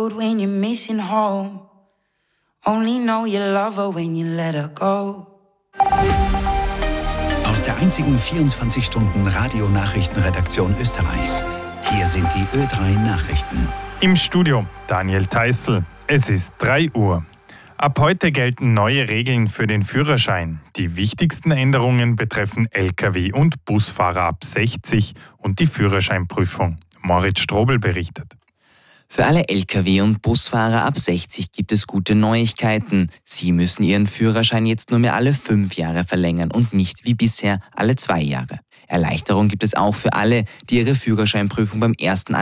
road when you're missing home. Only know you love her when you let her go. Aus der einzigen 24-Stunden-Radio-Nachrichtenredaktion Österreichs. Hier sind die Ö3 Nachrichten. Im Studio Daniel Theißl. Es ist 3 Uhr. Ab heute gelten neue Regeln für den Führerschein. Die wichtigsten Änderungen betreffen Lkw- und Busfahrer ab 60 und die Führerscheinprüfung. Moritz Strobel berichtet. Für alle Lkw- und Busfahrer ab 60 gibt es gute Neuigkeiten. Sie müssen ihren Führerschein jetzt nur mehr alle 5 Jahre verlängern und nicht wie bisher alle 2 Jahre. Erleichterung gibt es auch für alle, die ihre Führerscheinprüfung beim ersten